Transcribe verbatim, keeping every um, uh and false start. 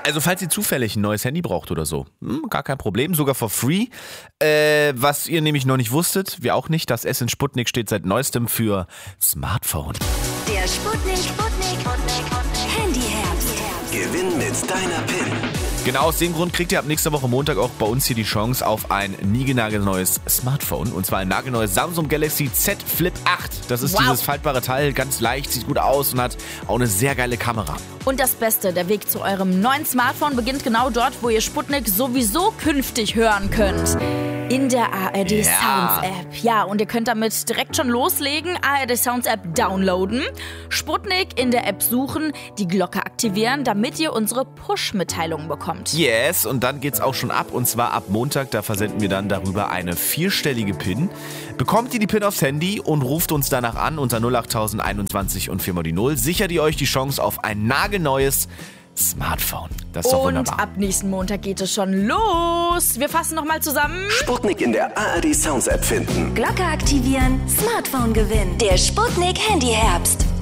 Also falls ihr zufällig ein neues Handy braucht oder so, hm, gar kein Problem, sogar for free. Äh, was ihr nämlich noch nicht wusstet, wir auch nicht, das S in Sputnik steht seit neuestem für Smartphone. Der Sputnik, Sputnik, Handyherbst. Gewinn mit deiner PIN. Genau aus dem Grund kriegt ihr ab nächster Woche Montag auch bei uns hier die Chance auf ein niegelnagelneues Smartphone. Und zwar ein nagelneues Samsung Galaxy Z Flip acht. Das ist Wow. dieses faltbare Teil, ganz leicht, sieht gut aus und hat auch eine sehr geile Kamera. Und das Beste, der Weg zu eurem neuen Smartphone beginnt genau dort, wo ihr Sputnik sowieso künftig hören könnt. In der A R D Ja. Sounds App. Ja, und ihr könnt damit direkt schon loslegen. A R D Sounds App downloaden, Sputnik in der App suchen, die Glocke aktivieren, damit ihr unsere Push-Mitteilungen bekommt. Yes, und dann geht's auch schon ab. Und zwar ab Montag, da versenden wir dann darüber eine vierstellige PIN. Bekommt ihr die PIN aufs Handy und ruft uns danach an unter null acht einundzwanzig und vier mal die null, sichert ihr euch die Chance auf ein nagelneues Smartphone. Das ist doch Und wunderbar. ab nächsten Montag geht es schon los. Wir fassen nochmal zusammen. Sputnik in der A R D Sounds App finden. Glocke aktivieren, Smartphone gewinnen. Der Sputnik Handyherbst.